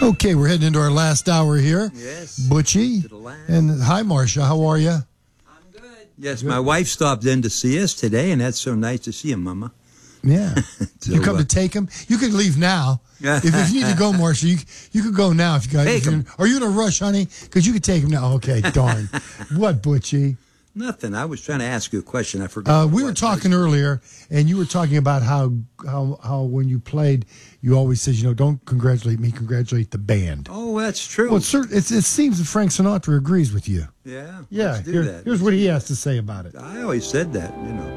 Okay, we're heading into our last hour here. Yes. Butchie. To the last. And hi, Marcia. How are you? I'm good. Yes, my wife stopped in to see us today, and that's so nice to see you, Mama. Yeah. So, You come to take him? You can leave now. If you need to go, Marcia, you could go now. If you got. Take him. Are you in a rush, honey? Because you could take him now. Okay, darn. What, Butchie? Nothing. I was trying to ask you a question. I forgot. We were talking earlier, and you were talking about how when you played, you always said, don't congratulate me, congratulate the band. Oh, that's true. Well, it seems that Frank Sinatra agrees with you. Yeah. Yeah, Let's do that. here's what he has to say about it. I always said that,